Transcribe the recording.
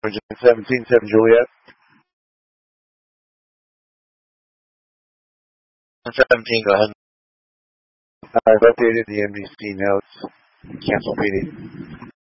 17, 7 Juliet. 17, go ahead. I've updated the MDC notes. Cancel PD.